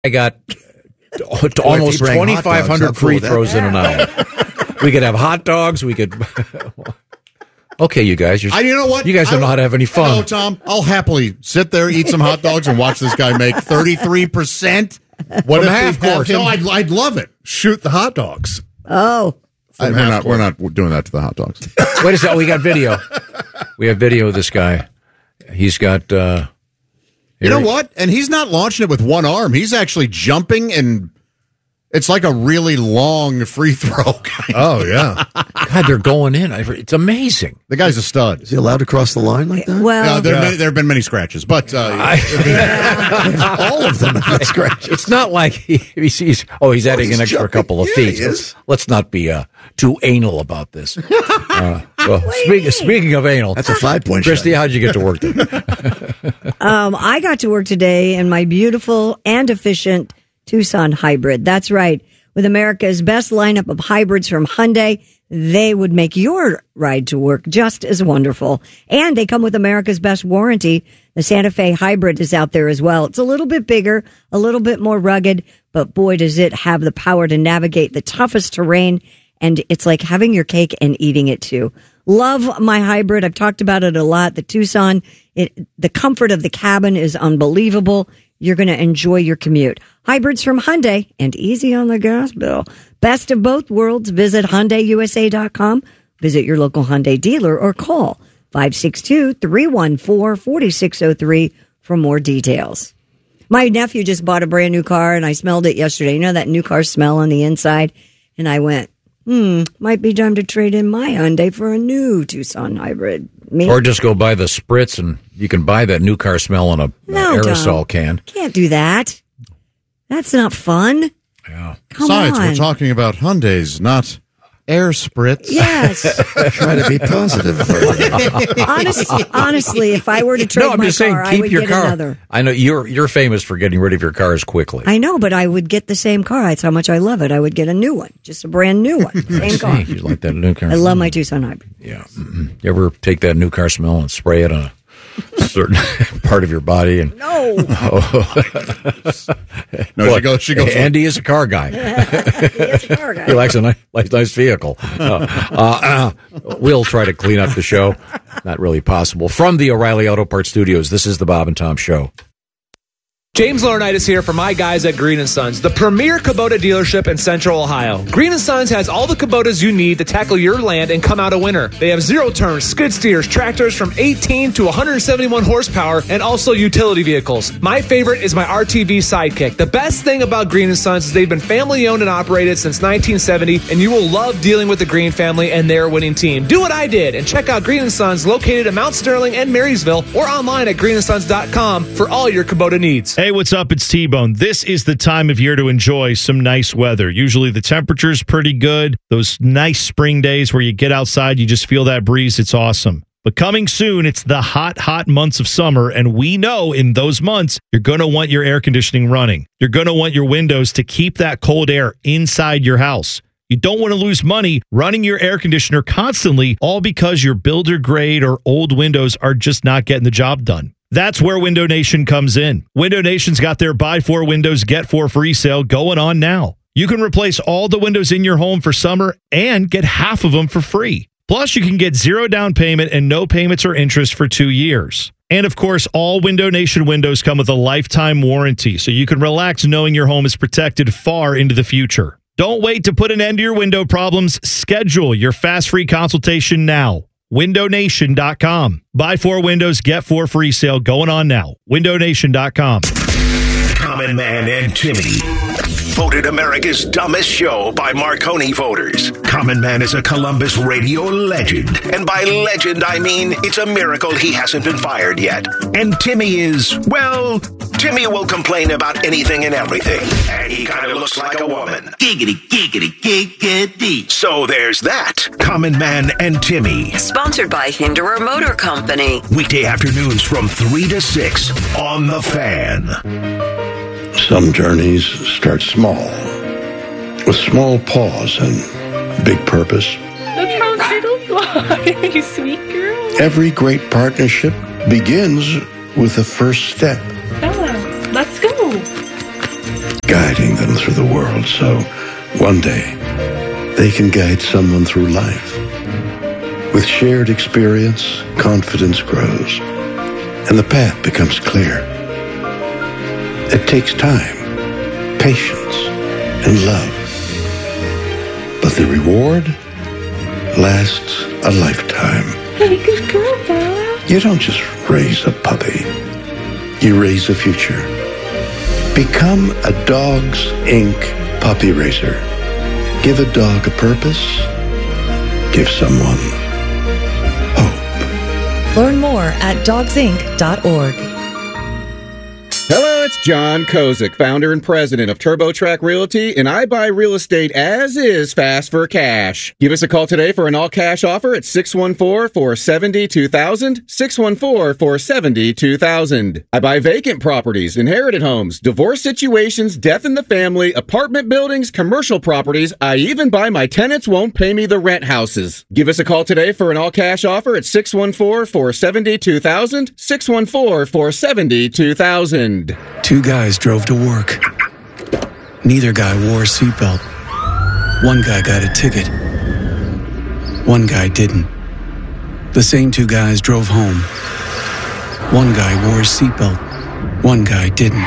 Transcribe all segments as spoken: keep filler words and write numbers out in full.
I got almost twenty-five hundred free throws in an hour. We could have hot dogs. We could. Okay, you guys. I, you know what? You guys don't I, know how to have any fun. No, Tom. I'll happily sit there, eat some hot dogs, and watch this guy make thirty-three percent. What From if half court? No, I'd, I'd love it. Shoot the hot dogs. Oh. I, we're not. We're not doing that to the hot dogs. Wait a second. We got video. We have video of this guy. He's got. Uh, you know what? And he's not launching it with one arm. He's actually jumping, and it's like a really long free throw. Oh yeah. God, they're going in. It's amazing. The guy's a stud. Is he allowed to cross the line like that? Well, No, there, Yeah. have been, there have been many scratches, but uh, I, All of them have been scratches. it's not like he, he's, he's oh he's adding he's an extra jumping. couple of Yeah, feet. he is. Let's not be uh, too anal about this. Uh, well, speaking, speaking of anal, That's a five-point shot. Christy, how'd you get to work today? Um, I got to work today in my beautiful and efficient Tucson hybrid. That's right. With America's best lineup of hybrids from Hyundai, they would make your ride to work just as wonderful. And they come with America's best warranty. The Santa Fe hybrid is out there as well. It's a little bit bigger, a little bit more rugged, but boy, does it have the power to navigate the toughest terrain. And it's like having your cake and eating it too. Love my hybrid. I've talked about it a lot. The Tucson, it, the comfort of the cabin is unbelievable. You're going to enjoy your commute. Hybrids from Hyundai and easy on the gas bill. Best of both worlds. Visit Hyundai U S A dot com. Visit your local Hyundai dealer or call five six two, three one four, four six zero three for more details. My nephew just bought a brand new car and I smelled it yesterday. You know that new car smell on the inside? And I went, hmm, might be time to trade in my Hyundai for a new Tucson hybrid. Me? Or just go buy the spritz and you can buy that new car smell in a No, uh, aerosol Tom. can. Can't do that. That's not fun. Yeah. Come besides, on. we're talking about Hyundais, not air spritz. Yes. Try to be positive. Honest, honestly, if I were to trade No, I'm my just saying, car, I keep would your get car. another. I know you're you're famous for getting rid of your cars quickly. I know, but I would get the same car. That's how much I love it. I would get a new one, just a brand new one. Same car. You like that new car? I love my Tucson hybrid. Yeah. Mm-mm. You ever take that new car smell and spray it on a certain part of your body? And No. No, Well, she goes. She goes. Andy is a car guy. It's a car guy. He likes a nice, likes nice vehicle. Uh, uh, uh, we'll try to clean up the show. Not really possible. From the O'Reilly Auto Parts Studios, this is the Bob and Tom Show. James Laurinaitis here for my guys at Green and Sons, the premier Kubota dealership in Central Ohio. Green and Sons has all the Kubotas you need to tackle your land and come out a winner. They have zero-turn skid steers, tractors from eighteen to one hundred seventy-one horsepower, and also utility vehicles. My favorite is my R T V Sidekick. The best thing about Green and Sons is they've been family-owned and operated since nineteen seventy, and you will love dealing with the Green family and their winning team. Do what I did and check out Green and Sons located in Mount Sterling and Marysville, or online at green and sons dot com for all your Kubota needs. Hey, what's up? It's T-Bone. This is the time of year to enjoy some nice weather. Usually the temperature's pretty good. Those nice spring days where you get outside, you just feel that breeze. It's awesome. But coming soon, it's the hot, hot months of summer, and we know in those months, you're going to want your air conditioning running. You're going to want your windows to keep that cold air inside your house. You don't want to lose money running your air conditioner constantly, all because your builder grade or old windows are just not getting the job done. That's where Window Nation comes in. Window Nation's got their buy four windows, get four free sale going on now. You can replace all the windows in your home for summer and get half of them for free. Plus, you can get zero down payment and no payments or interest for two years. And of course, all Window Nation windows come with a lifetime warranty, so you can relax knowing your home is protected far into the future. Don't wait to put an end to your window problems. Schedule your fast free consultation now. window nation dot com. Buy four windows, get four free sale going on now. window nation dot com. Common Man and Timmy. Voted America's dumbest show by Marconi voters. Common Man is a Columbus radio legend. And by legend, I mean it's a miracle he hasn't been fired yet. And Timmy is, well, Timmy will complain about anything and everything. And he kind of looks like a woman. Giggity, giggity, giggity. So there's that. Common Man and Timmy. Sponsored by Hinderer Motor Company. Weekday afternoons from three to six on The Fan. Some journeys start small, with small pause and big purpose. Look how little you are, you sweet girl. Every great partnership begins with the first step. Bella, let's go. guiding them through the world so one day they can guide someone through life. With shared experience, confidence grows, and the path becomes clear. It takes time, patience, and love. But the reward lasts a lifetime. Hey, good girl, Bella. You don't just raise a puppy. You raise a future. Become a Dogs Incorporated puppy raiser. Give a dog a purpose. Give someone hope. Learn more at dogs inc dot org. Hello, it's John Kozik, founder and president of TurboTrack Realty, and I buy real estate as is fast for cash. Give us a call today for an all-cash offer at six one four, four seven zero, two thousand, six one four, four seven zero, two thousand. I buy vacant properties, inherited homes, divorce situations, death in the family, apartment buildings, commercial properties. I even buy my tenants won't pay me the rent houses. Give us a call today for an all-cash offer at six one four, four seven zero, two thousand, six one four, four seven zero, two thousand. Two guys drove to work. Neither guy wore a seatbelt. One guy got a ticket. One guy didn't. The same two guys drove home. One guy wore a seatbelt. One guy didn't.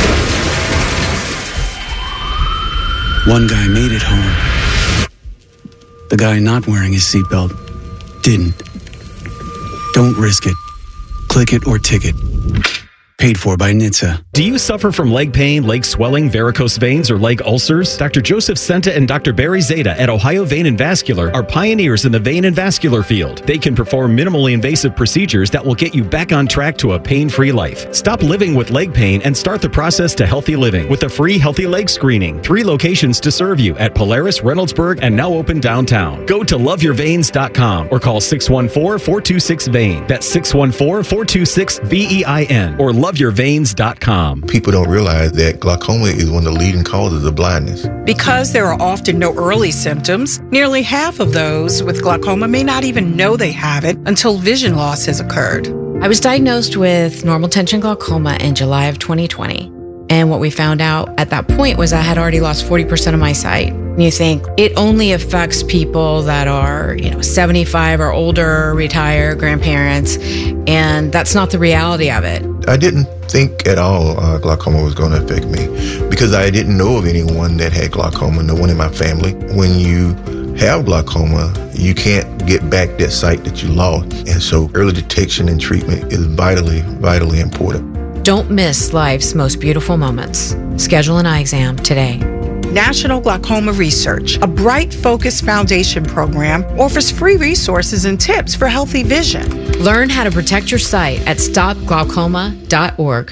One guy made it home. The guy not wearing his seatbelt didn't. Don't risk it. Click it or ticket. Paid for by N H T S A. Do you suffer from leg pain, leg swelling, varicose veins, or leg ulcers? Doctor Joseph Senta and Doctor Barry Zeta at Ohio Vein and Vascular are pioneers in the vein and vascular field. They can perform minimally invasive procedures that will get you back on track to a pain-free life. Stop living with leg pain and start the process to healthy living with a free healthy leg screening. Three locations to serve you at Polaris, Reynoldsburg, and now open downtown. Go to love your veins dot com or call six one four, four two six, V E I N. That's six one four, four two six, V E I N or love your veins dot com. People don't realize that glaucoma is one of the leading causes of blindness. Because there are often no early symptoms, nearly half of those with glaucoma may not even know they have it until vision loss has occurred. I was diagnosed with normal tension glaucoma in July of twenty twenty. And what we found out at that point was I had already lost forty percent of my sight. And you think it only affects people that are, you know, seventy-five or older, retired, grandparents, and that's not the reality of it. I didn't think at all uh, glaucoma was going to affect me because I didn't know of anyone that had glaucoma, no one in my family. When you have glaucoma, you can't get back that sight that you lost. And so early detection and treatment is vitally, vitally important. Don't miss life's most beautiful moments. Schedule an eye exam today. National Glaucoma Research, a Bright Focus Foundation program, offers free resources and tips for healthy vision. Learn how to protect your sight at stop glaucoma dot org.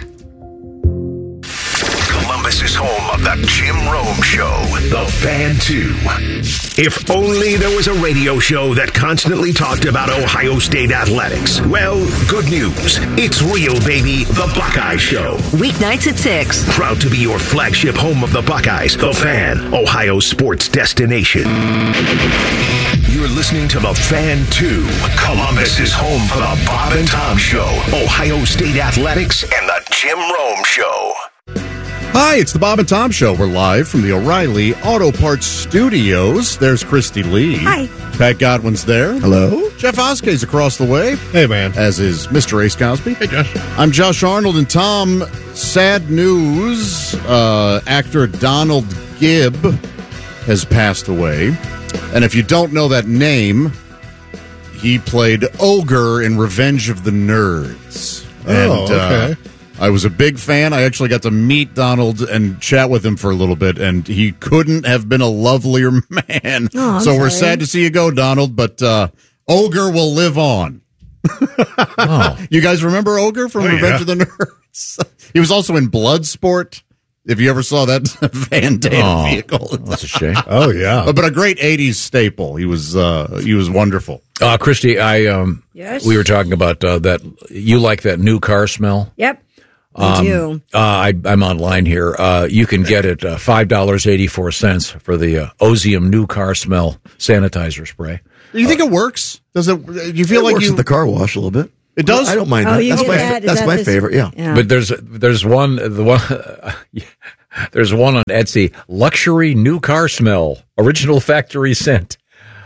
Columbus is home of the Jim Rome Show, The Fan two. If only there was a radio show that constantly talked about Ohio State athletics. Well, good news. It's real, baby. The Buckeye Show. Weeknights at six. Proud to be your flagship home of the Buckeyes, The Fan, Ohio's sports destination. You're listening to The Fan two. Columbus is home for the Bob and Tom Show, Ohio State athletics, and the Jim Rome Show. Hi, it's the Bob and Tom Show. We're live from the O'Reilly Auto Parts Studios. There's Christy Lee. Hi. Pat Godwin's there. Hello. Jeff Oskey's across the way. Hey, man. As is Mister Ace Cosby. Hey, Josh. I'm Josh Arnold, and Tom, sad news. Uh, actor Donald Gibb has passed away. And if you don't know that name, he played Ogre in Revenge of the Nerds. And, oh, okay. Uh, I was a big fan. I actually got to meet Donald and chat with him for a little bit, and he couldn't have been a lovelier man. Oh, so sorry. we're sad to see you go, Donald, but uh, Ogre will live on. Oh. You guys remember Ogre from oh, Revenge yeah. of the Nerds? He was also in Bloodsport. If you ever saw that Van Damme Oh, vehicle, that's a shame. Oh yeah, but a great eighties staple. He was uh, he was wonderful. Uh, Christy, I um, Yes? we were talking about uh, that. You like that new car smell? Yep. I Um, do. Uh, I, I'm online here. Uh, you can get it uh, five dollars and eighty-four cents for the uh, Ozium new car smell sanitizer spray. Do you think it works? Does it? Do you feel it like works you? at the car wash a little bit. It does. I don't mind Oh, that. you That's get my that? Is that's that my this- favorite. Yeah. Yeah. But there's there's one the one There's one on Etsy. Luxury new car smell. Original factory scent.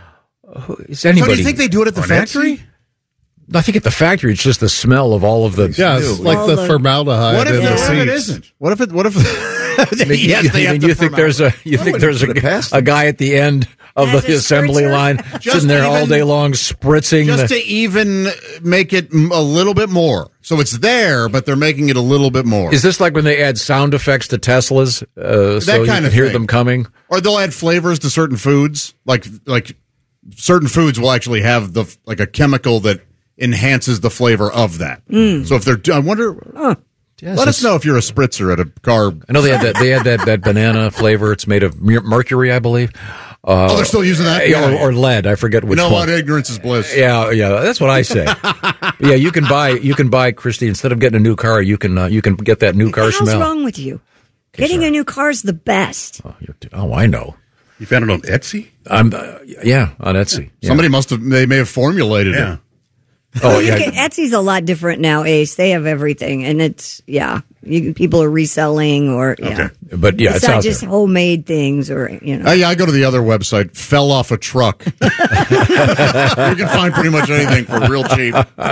Is anybody? So do you think they do it at the factory? Etsy? I think at the factory, it's just the smell of all of the. Yeah, it's like the, the formaldehyde. What if, in yeah, the what if it seats. isn't? What if it? What if? I mean, yes, you, they I have mean, the you think there's a you I think wouldn't there's put it a, past a guy at the end of As the a assembly spritzer? line Just sitting there even- all day long spritzing Just the, to even make it m- a little bit more. So it's there, but they're making it a little bit more. Is this like when they add sound effects to Teslas uh, so you kind can of hear thing. them coming? Or they'll add flavors to certain foods. Like like certain foods will actually have the like a chemical that enhances the flavor of that. So if they're, I wonder. Oh. Yes, let us it's- know if you're a spritzer at a car. I know they had that. They had that, that banana flavor. It's made of mer- mercury, I believe. Uh, Oh, they're still using that? yeah, Yeah. or, or lead. I forget You which know one. what? Ignorance is bliss. Yeah, yeah, that's what I say. Yeah, you can buy, you can buy, Christy. Instead of getting a new car, you can, uh, you can get that new car What the hell's smell. wrong with you? Getting a new car is the best. Oh, I know. You found it on Etsy? I'm, uh, yeah, on Etsy. Yeah. Somebody must have. They may have formulated Yeah. it. Oh, You yeah. can- Etsy's a lot different now, Ace. They have everything, and it's yeah. You, people are reselling, or yeah. But yeah, it's, it's not out just there. homemade things, or you know. Uh, yeah, I go to the other website. Fell off a truck. You can find pretty much anything for real cheap.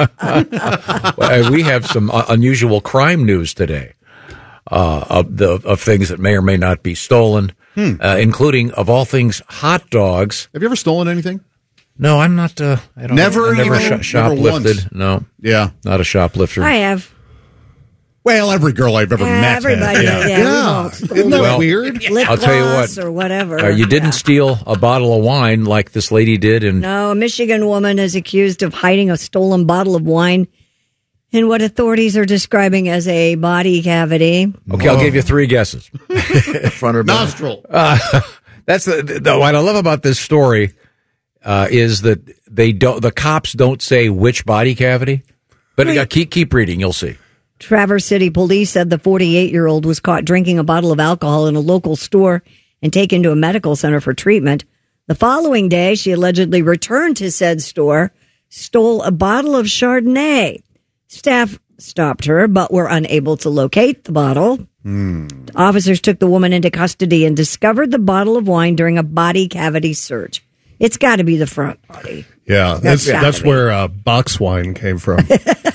Uh, we have some uh, unusual crime news today uh, of the of things that may or may not be stolen, Hmm. uh, including of all things hot dogs. Have you ever stolen anything? No, I'm not. Uh, I don't. Never I've never even- sh- never shoplifted. once. No. Yeah, not a shoplifter. I have. Well, every girl I've ever Yeah, met. everybody, has. yeah, we've all stolen Isn't that Well, weird? Lip I'll tell you gloss what. or whatever. Uh, you didn't steal a bottle of wine like this lady did, and No, a Michigan woman is accused of hiding a stolen bottle of wine in what authorities are describing as a body cavity. okay, I'll give you three guesses. Front or back? Nostril. Uh, that's the, the what I love about this story uh, is that they don't. The cops don't say which body cavity, but uh, keep keep reading. You'll see. Traverse City Police said the forty-eight-year-old was caught drinking a bottle of alcohol in a local store and taken to a medical center for treatment. The following day, she allegedly returned to said store, stole a bottle of Chardonnay. Staff stopped her, but were unable to locate the bottle. Officers took the woman into custody and discovered the bottle of wine during a body cavity search. It's got to be the front body. Yeah, That's that's gotta that's be. where uh, box wine came from.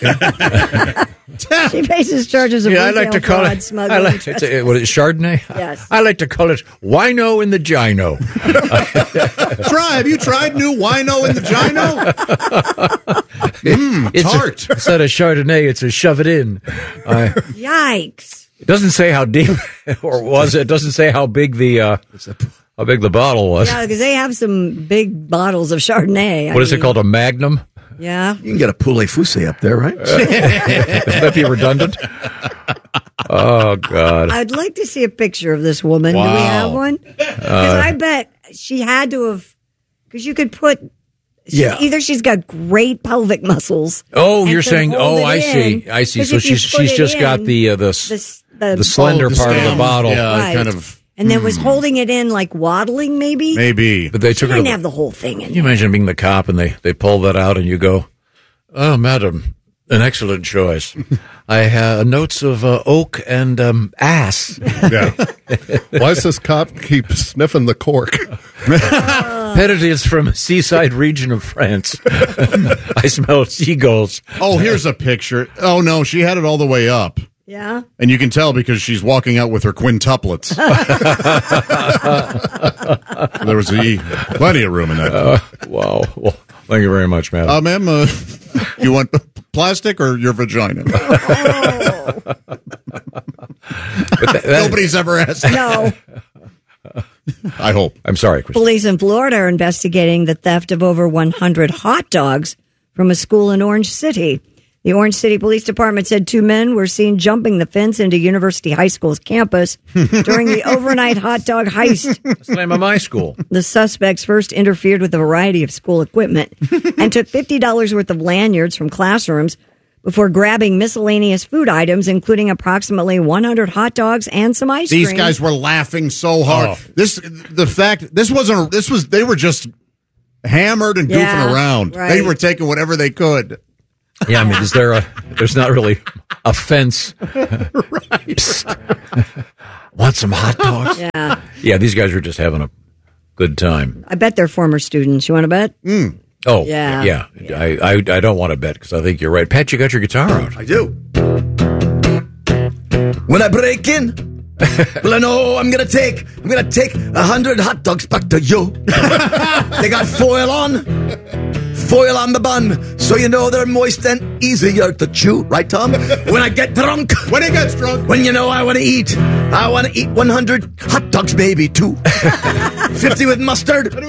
She faces charges of Yeah, I retail like to call fraud, it. smuggling. I like it's a, what is it, Chardonnay? Yes. I like to call it wino in the gino. Try. Have you tried new wino in the gino? Mmm, It's tart. A, instead of Chardonnay, it's a shove it in. Uh, Yikes. it doesn't say how deep or was it? It doesn't say how big the uh, how big the bottle was. Yeah, because they have some big bottles of Chardonnay. I What is it mean, called? A Magnum? Yeah. You can get a poulet foussé up there, right? Would that be redundant? Oh God! I'd like to see a picture of this woman. Do we Wow. have one? Because Uh, I bet she had to have, because you could put, she, Yeah. either she's got great pelvic muscles. Oh, and you're can saying? hold Oh, it I see. in, I see. 'cause So if you she's put she's it just got in, the uh, the, s- the, s- the, the slender Oh, the part of the stem. bottle. Yeah, Right. kind of. and then was holding it in like waddling, maybe. Maybe. But they She took her. didn't To have the, the whole thing in. can you imagine being the cop and they they pull that out and you go, "Oh, madam, an excellent choice. I have notes of uh, oak and um, ass." Yeah. Why does this cop keep sniffing the cork? Pettitives from seaside region of France. I smell seagulls. Oh, here's a picture. Oh no, she had it all the way up. Yeah. And you can tell because she's walking out with her quintuplets. There was a, plenty of room in that. Uh, wow. Well, thank you very much, madam. Uh, ma'am, uh, you want plastic or your vagina? But that- that- Nobody's ever asked. No. I hope. I'm sorry, Chris. Police in Florida are investigating the theft of over one hundred hot dogs from a school in Orange City. The Orange City Police Department said two men were seen jumping the fence into University High School's campus during the overnight hot dog heist. That's the name of my school. The suspects first interfered with a variety of school equipment and took fifty dollars worth of lanyards from classrooms before grabbing miscellaneous food items, including approximately one hundred hot dogs and some ice cream. These guys were laughing so hard. Oh. This, the fact, this wasn't, this was, they were just hammered and goofing Yeah, around. right. They were taking whatever they could. Yeah, I mean, is there a? There's not really a fence. Psst. Want some hot dogs? Yeah. Yeah, these guys are just having a good time. I bet they're former students. You want to bet? Mm. Oh, Yeah. yeah. yeah. I, I I don't want to bet because I think you're right. Pat, you got your guitar out. I do. When I break in, well, I know I'm gonna take, I'm gonna take a hundred hot dogs back to you. They got foil on, foil on the bun, so you know they're moist and easier to chew, right, Tom? When I get drunk, when he gets drunk, when you know I want to eat, I want to eat one hundred hot dogs, baby, too. fifty with mustard,